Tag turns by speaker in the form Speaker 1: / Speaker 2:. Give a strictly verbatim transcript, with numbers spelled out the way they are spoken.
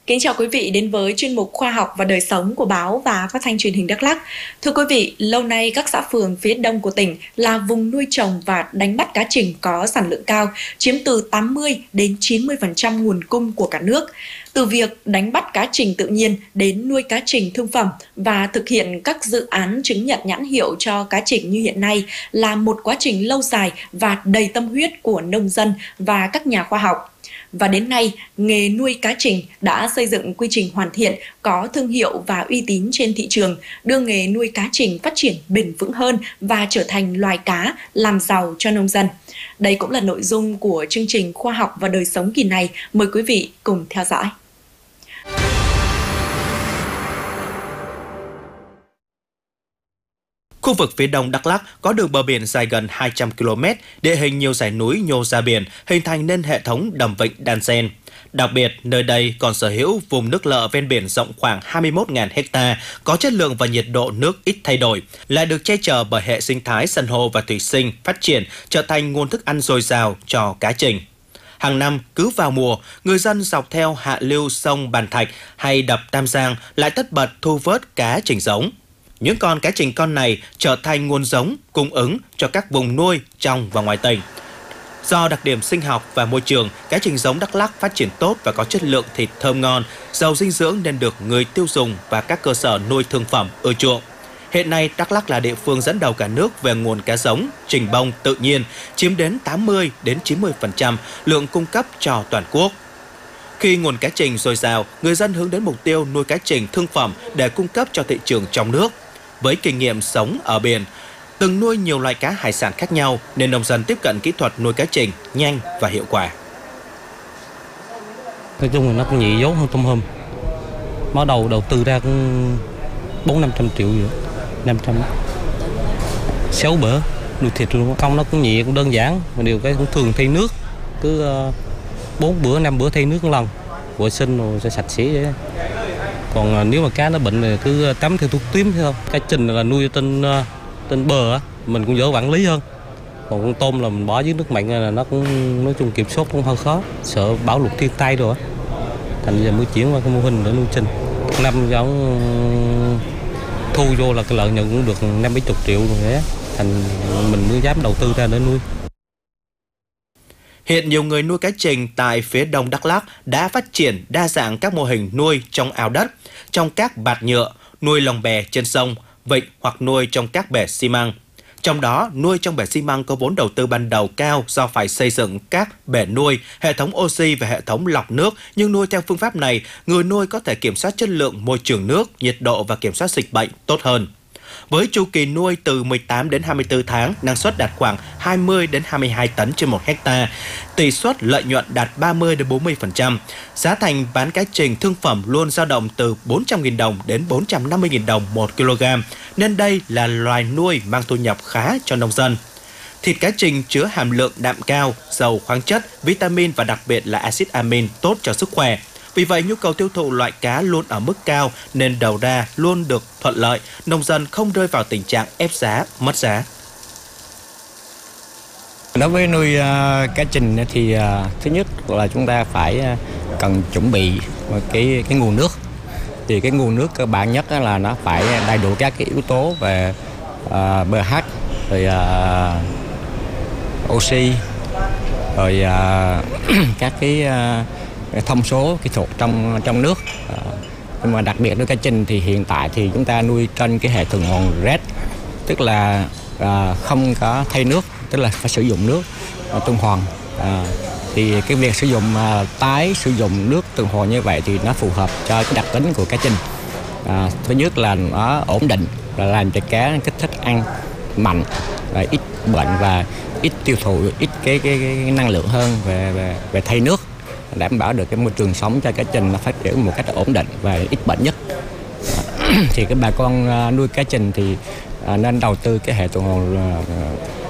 Speaker 1: Kính chào quý vị đến với chuyên mục Khoa học và đời sống của báo và phát thanh truyền hình Đắk Lắk. Thưa quý vị, lâu nay các xã phường phía đông của tỉnh là vùng nuôi trồng và đánh bắt cá trình có sản lượng cao, chiếm từ tám mươi đến chín mươi phần trăm nguồn cung của cả nước. Từ việc đánh bắt cá trình tự nhiên đến nuôi cá trình thương phẩm và thực hiện các dự án chứng nhận nhãn hiệu cho cá trình như hiện nay là một quá trình lâu dài và đầy tâm huyết của nông dân và các nhà khoa học. Và đến nay, nghề nuôi cá trình đã xây dựng quy trình hoàn thiện, có thương hiệu và uy tín trên thị trường, đưa nghề nuôi cá trình phát triển bền vững hơn và trở thành loài cá làm giàu cho nông dân. Đây cũng là nội dung của chương trình Khoa học và đời sống kỳ này. Mời quý vị cùng theo dõi.
Speaker 2: Khu vực phía đông Đắk Lắk có đường bờ biển dài gần hai trăm ki lô mét, địa hình nhiều dãy núi nhô ra biển, hình thành nên hệ thống đầm vịnh đan xen. Đặc biệt, nơi đây còn sở hữu vùng nước lợ ven biển rộng khoảng hai mươi mốt nghìn héc ta, có chất lượng và nhiệt độ nước ít thay đổi, lại được che chở bởi hệ sinh thái san hô và thủy sinh phát triển, trở thành nguồn thức ăn dồi dào cho cá trình. Hàng năm, cứ vào mùa, người dân dọc theo hạ lưu sông Bàn Thạch hay đập Tam Giang lại tất bật thu vớt cá trình giống. Những con cá trình con này trở thành nguồn giống cung ứng cho các vùng nuôi trong và ngoài tỉnh. Do đặc điểm sinh học và môi trường, cá trình giống Đắk Lắk phát triển tốt và có chất lượng thịt thơm ngon, giàu dinh dưỡng nên được người tiêu dùng và các cơ sở nuôi thương phẩm ưa chuộng. Hiện nay, Đắk Lắk là địa phương dẫn đầu cả nước về nguồn cá giống trình bông tự nhiên, chiếm đến tám mươi đến chín mươi phần trăm lượng cung cấp cho toàn quốc. Khi nguồn cá trình dồi dào, người dân hướng đến mục tiêu nuôi cá trình thương phẩm để cung cấp cho thị trường trong nước. Với kinh nghiệm sống ở biển, từng nuôi nhiều loại cá hải sản khác nhau nên nông dân tiếp cận kỹ thuật nuôi cá trình nhanh và hiệu quả.
Speaker 3: Nói chung là nó cũng nhẹ vốn hơn tôm hùm. Mới đầu đầu tư ra cũng bốn năm trăm triệu rồi, năm trăm sáu bữa nuôi thịt luôn. Không, nó cũng nhẹ cũng đơn giản, mà điều cái cũng thường thay nước, cứ bốn bữa năm bữa thay nước một lần, vệ sinh rồi sẽ sạch sẽ vậy. Còn nếu mà cá nó bệnh thì cứ tắm theo thuốc tím thôi. Cá trình là nuôi trên trên bờ á, mình cũng dễ quản lý hơn. Còn con tôm là mình bỏ dưới nước mặn là nó cũng nói chung kiểm soát cũng hơi khó, sợ bão lụt thiên tai rồi á. Thành giờ mới chuyển qua cái mô hình để nuôi trình. Năm giống thu vô là cái lợi nhuận cũng được năm bảy chục triệu rồi đấy. Thành mình mới dám đầu tư ra để nuôi.
Speaker 2: Hiện nhiều người nuôi cá trình tại phía đông Đắk Lắk đã phát triển đa dạng các mô hình nuôi trong ao đất, trong các bạt nhựa, nuôi lồng bè trên sông, vịnh hoặc nuôi trong các bể xi măng. Trong đó, nuôi trong bể xi măng có vốn đầu tư ban đầu cao do phải xây dựng các bể nuôi, hệ thống oxy và hệ thống lọc nước, nhưng nuôi theo phương pháp này, người nuôi có thể kiểm soát chất lượng môi trường nước, nhiệt độ và kiểm soát dịch bệnh tốt hơn. Với chu kỳ nuôi từ mười tám đến hai mươi tư tháng, năng suất đạt khoảng hai mươi đến hai mươi hai tấn trên một hecta, tỷ suất lợi nhuận đạt ba mươi đến bốn mươi phần trăm. Giá thành bán cá trình thương phẩm luôn dao động từ bốn trăm nghìn đồng đến bốn trăm năm mươi nghìn đồng một kg, nên đây là loài nuôi mang thu nhập khá cho nông dân. Thịt cá trình chứa hàm lượng đạm cao, giàu khoáng chất, vitamin và đặc biệt là axit amin tốt cho sức khỏe. Vì vậy, nhu cầu tiêu thụ loại cá luôn ở mức cao nên đầu ra luôn được thuận lợi, nông dân không rơi vào tình trạng ép giá, mất giá.
Speaker 4: Đối với nuôi uh, cá trình thì uh, thứ nhất là chúng ta phải uh, cần chuẩn bị cái cái nguồn nước. Thì cái nguồn nước cơ bản nhất là nó phải đầy đủ các cái yếu tố về uh, pH, rồi uh, oxy, rồi uh, các cái uh, thông số kỹ thuật trong trong nước. À, nhưng mà đặc biệt nuôi cá trình thì hiện tại thì chúng ta nuôi trên cái hệ tuần hoàn rét, tức là à, không có thay nước, tức là phải sử dụng nước à, tuần hoàn. À, thì cái việc sử dụng à, tái sử dụng nước tuần hoàn như vậy thì nó phù hợp cho cái đặc tính của cá trình. À, thứ nhất là nó ổn định, là làm cho cá kích thích ăn mạnh, và ít bệnh và ít tiêu thụ ít cái cái, cái năng lượng hơn về về, về thay nước, đảm bảo được cái môi trường sống cho cá trình nó phát triển một cách ổn định và ít bệnh nhất. Thì cái bà con nuôi cá trình thì nên đầu tư cái hệ tuần hoàn